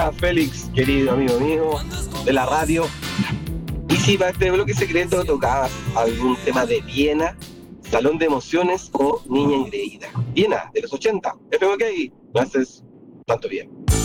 Hola Félix, querido amigo mío de la radio. Y si para este bloque secreto tocabas algún tema de Viena, Salón de Emociones o Niña Engreída. Viena, de los 80. FMK, lo haces tanto bien.